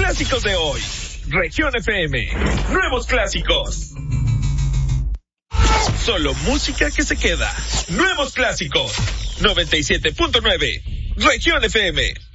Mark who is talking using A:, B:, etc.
A: clásicos de hoy. Región FM. Nuevos clásicos. Solo música que se queda. Nuevos clásicos. 97.9. Región FM.